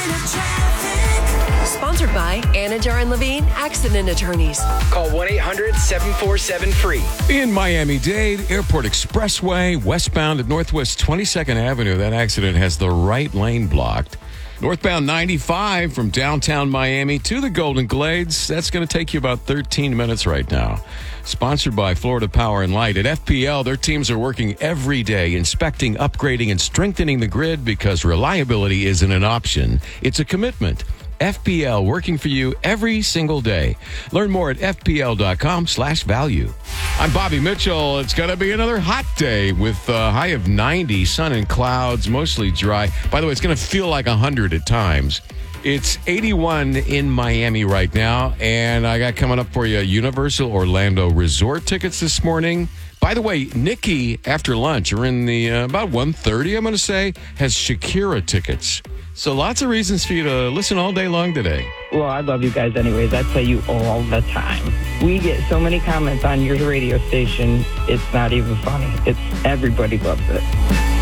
Sponsored by Anajar and Levine Accident Attorneys. Call 1-800-747-FREE. In Miami-Dade, Airport Expressway, westbound at Northwest 22nd Avenue. That accident has the right lane blocked. Northbound 95 from downtown Miami to the Golden Glades. That's going to take you about 13 minutes right now. Sponsored by Florida Power and Light. At FPL, their teams are working every day, inspecting, upgrading, and strengthening the grid because reliability isn't an option. It's a commitment. FPL, working for you every single day. Learn more at FPL.com/value. I'm Bobby Mitchell. It's going to be another hot day with a high of 90, sun and clouds, mostly dry. By the way, it's going to feel like 100 at times. It's 81 in Miami right now, and I got coming up for you Universal Orlando Resort tickets this morning. By the way, Nikki, after lunch, or in the about 1:30, I'm going to say, has Shakira tickets. So lots of reasons for you to listen all day long today. Well, I love you guys anyways. I tell you all the time. We get so many comments on your radio station. It's not even funny. Everybody loves it.